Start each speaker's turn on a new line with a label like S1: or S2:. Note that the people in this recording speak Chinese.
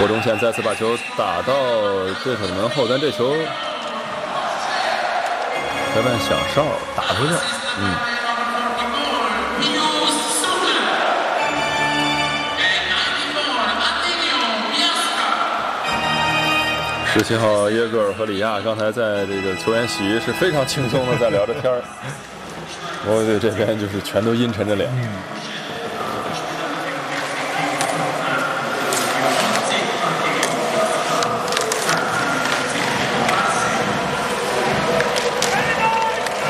S1: 郭忠宪再次把球打到对手的门后，但这球裁判响哨打出去。17号耶格尔和里亚刚才在这个球员席是非常轻松的在聊着天儿，我对这边就是全都阴沉着脸。